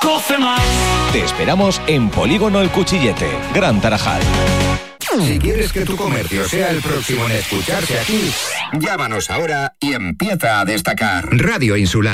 Cofe Max. Te esperamos en Polígono El Cuchillete, Gran Tarajal. Si quieres que tu comercio sea el próximo en escucharse aquí, llámanos ahora y empieza a destacar. Radio Insular.